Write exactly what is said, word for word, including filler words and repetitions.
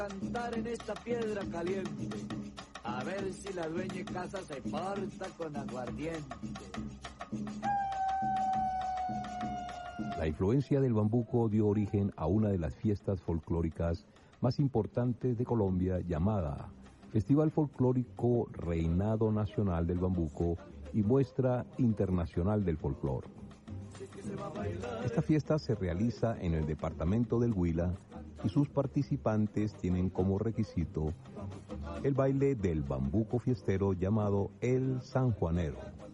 Cantar en esta piedra caliente, a ver si la dueña de casa se porta con aguardiente. La influencia del bambuco dio origen a una de las fiestas folclóricas más importantes de Colombia, llamada Festival Folclórico Reinado Nacional del Bambuco y Muestra Internacional del Folclor. Esta fiesta se realiza en el departamento del Huila y sus participantes tienen como requisito el baile del bambuco fiestero llamado el sanjuanero.